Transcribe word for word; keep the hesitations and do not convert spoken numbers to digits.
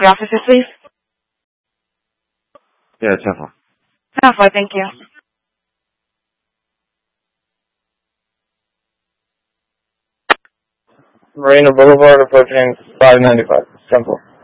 the officers, please? Yeah, ten four. ten four, thank you. Marina Boulevard approaching five ninety-five. ten four.